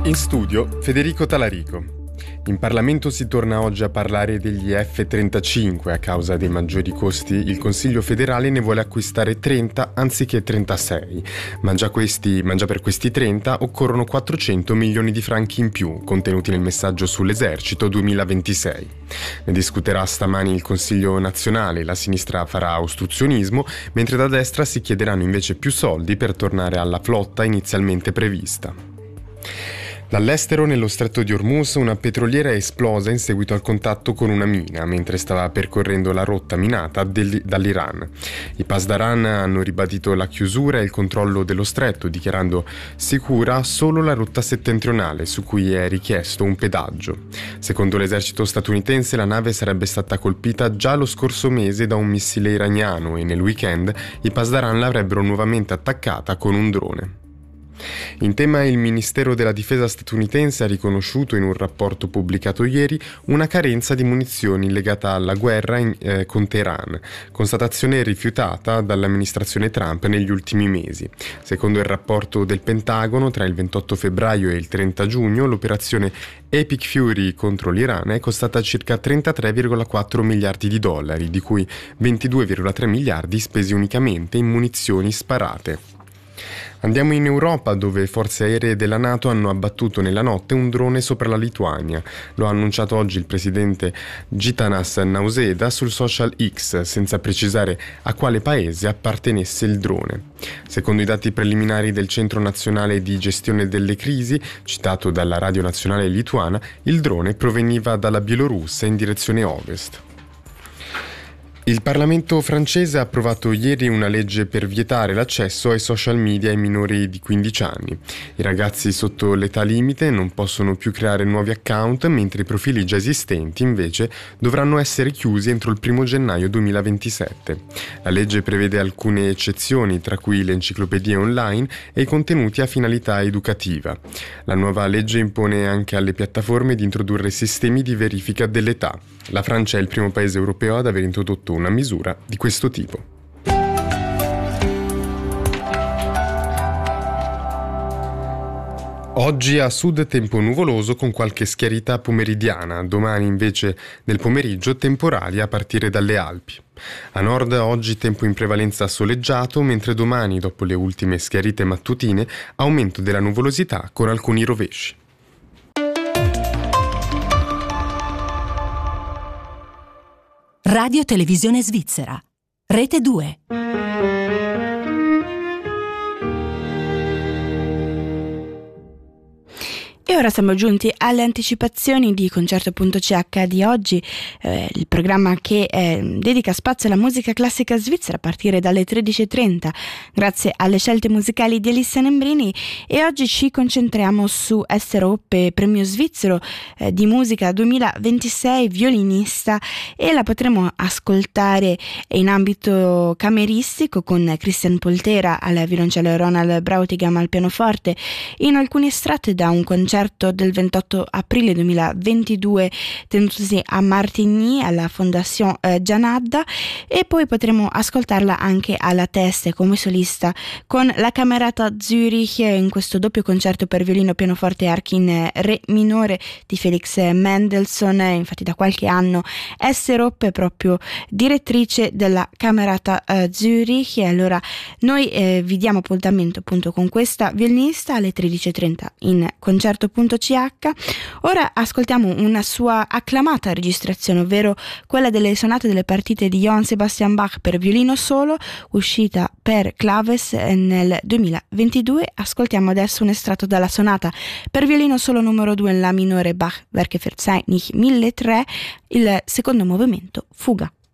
In studio Federico Talarico. In Parlamento si torna oggi a parlare degli F-35. A causa dei maggiori costi, il Consiglio federale ne vuole acquistare 30 anziché 36. Ma già per questi 30 occorrono 400 milioni di franchi in più, contenuti nel messaggio sull'esercito 2026. Ne discuterà stamani il Consiglio nazionale. La sinistra farà ostruzionismo, mentre da destra si chiederanno invece più soldi per tornare alla flotta inizialmente prevista. Dall'estero, nello stretto di Hormuz, una petroliera è esplosa in seguito al contatto con una mina, mentre stava percorrendo la rotta minata dall'Iran. I Pasdaran hanno ribadito la chiusura e il controllo dello stretto, dichiarando sicura solo la rotta settentrionale, su cui è richiesto un pedaggio. Secondo l'esercito statunitense, la nave sarebbe stata colpita già lo scorso mese da un missile iraniano e nel weekend i Pasdaran l'avrebbero nuovamente attaccata con un drone. In tema, il Ministero della Difesa statunitense ha riconosciuto in un rapporto pubblicato ieri una carenza di munizioni legata alla guerra con Teheran, constatazione rifiutata dall'amministrazione Trump negli ultimi mesi. Secondo il rapporto del Pentagono, tra il 28 febbraio e il 30 giugno l'operazione Epic Fury contro l'Iran è costata circa 33,4 miliardi di dollari, di cui 22,3 miliardi spesi unicamente in munizioni sparate. Andiamo in Europa, dove forze aeree della NATO hanno abbattuto nella notte un drone sopra la Lituania. Lo ha annunciato oggi il presidente Gitanas Nausėda sul social X, senza precisare a quale paese appartenesse il drone. Secondo i dati preliminari del Centro Nazionale di Gestione delle Crisi, citato dalla Radio Nazionale Lituana, il drone proveniva dalla Bielorussia in direzione ovest. Il Parlamento francese ha approvato ieri una legge per vietare l'accesso ai social media ai minori di 15 anni. I ragazzi sotto l'età limite non possono più creare nuovi account, mentre i profili già esistenti invece dovranno essere chiusi entro il 1 gennaio 2027. La legge prevede alcune eccezioni, tra cui le enciclopedie online e i contenuti a finalità educativa. La nuova legge impone anche alle piattaforme di introdurre sistemi di verifica dell'età. La Francia è il primo paese europeo ad aver introdotto una misura di questo tipo. Oggi a sud tempo nuvoloso con qualche schiarità pomeridiana, domani invece nel pomeriggio temporali a partire dalle Alpi. A nord oggi tempo in prevalenza soleggiato, mentre domani, dopo le ultime schiarite mattutine, aumento della nuvolosità con alcuni rovesci. Radio Televisione Svizzera, Rete 2. E ora siamo giunti alle anticipazioni di Concerto.ch di oggi, il programma che dedica spazio alla musica classica svizzera a partire dalle 13.30 grazie alle scelte musicali di Elissa Nembrini, e oggi ci concentriamo su Ester Hoppe, premio svizzero di musica 2026, violinista, e la potremo ascoltare in ambito cameristico con Christian Poltera al violoncello e Ronald Brautigam al pianoforte in alcuni estratti da un concerto del 28 aprile 2022 tenutosi a Martigny alla Fondation Gianadda, e poi potremo ascoltarla anche alla Teste come solista con la Camerata Zürich in questo doppio concerto per violino, pianoforte e archi in re minore di Felix Mendelssohn. Infatti da qualche anno Ester Hoppe è proprio direttrice della Camerata Zürich, e allora noi vi diamo appuntamento appunto con questa violinista alle 13.30 in Concerto.ch. Ora ascoltiamo una sua acclamata registrazione, ovvero quella delle sonate delle partite di Johann Sebastian Bach per violino solo, uscita per Claves nel 2022. Ascoltiamo adesso un estratto dalla sonata per violino solo numero 2 in La minore Bach Werke Verzeichnis 1003, il secondo movimento, fuga.